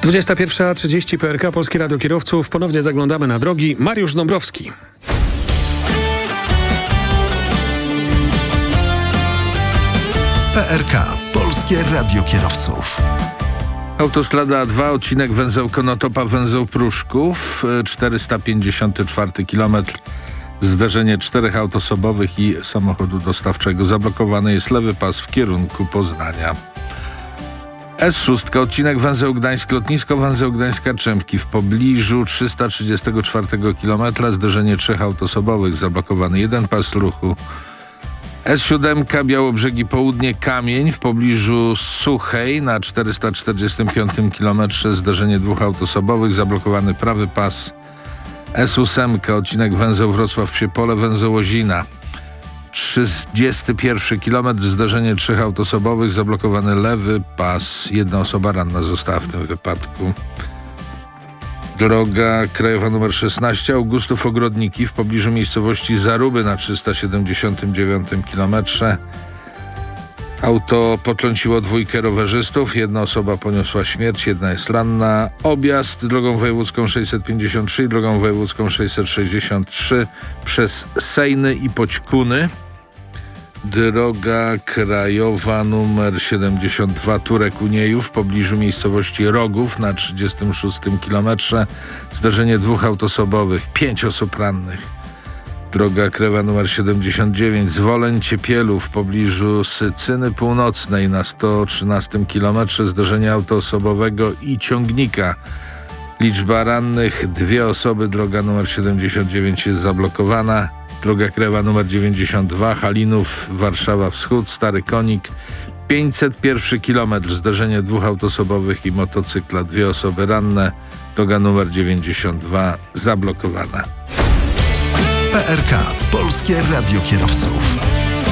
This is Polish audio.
21:30 PRK, Polskie Radio Kierowców. Ponownie zaglądamy na drogi. Mariusz Dąbrowski. PRK, Polskie Radio Kierowców. Autostrada A2, odcinek węzeł Konotopa, węzeł Pruszków, 454 km. Zderzenie 4 aut osobowych i samochodu dostawczego. Zablokowany jest lewy pas w kierunku Poznania. S6, odcinek węzeł Gdańsk Lotnisko, węzeł Gdańska Czempki. W pobliżu 334 km. Zderzenie 3 aut osobowych. Zablokowany jeden pas ruchu. S7, Białobrzegi Południe Kamień. W pobliżu Suchej na 445 km. Zderzenie 2 aut osobowych. Zablokowany prawy pas. S8, odcinek węzeł Wrocław Psie Pole, węzeł Łozina. 31 km. Zderzenie 3 aut osobowych. Zablokowany lewy pas. Jedna osoba ranna została w tym wypadku. Droga krajowa nr 16, Augustów Ogrodniki, w pobliżu miejscowości Zaruby na 379 km. Auto potrąciło 2 rowerzystów, jedna osoba poniosła śmierć, jedna jest ranna. Objazd drogą wojewódzką 653 i drogą wojewódzką 663 przez Sejny i Poćkuny. Droga krajowa nr 72, Turek-Uniejów, w pobliżu miejscowości Rogów na 36 km. Zdarzenie 2 aut osobowych, 5 osób rannych. Droga krajowa nr 79, Zwoleń-Ciepielów, w pobliżu Sycyny Północnej na 113 km. Zdarzenie auto osobowego i ciągnika. Liczba rannych 2 osoby. Droga nr 79 jest zablokowana. Droga krajowa nr 92, Halinów, Warszawa Wschód, Stary Konik, 501 km. Zdarzenie 2 aut osobowych i motocykla, 2 osoby ranne. Droga nr 92 zablokowana. PRK, Polskie Radio Kierowców.